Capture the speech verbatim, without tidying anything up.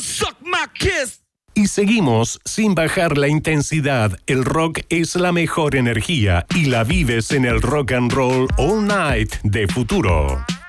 suck my kiss. Y seguimos sin bajar la intensidad. El rock es la mejor energía y la vives en el Rock and Roll All Night de Futuro.